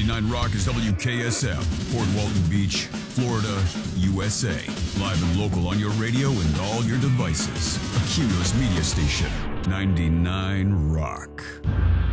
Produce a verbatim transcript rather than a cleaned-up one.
ninety-nine Rock is W K S M, Port Walton Beach, Florida, U S A. Live and local on your radio and all your devices. A Cumulus media station. ninety-nine Rock.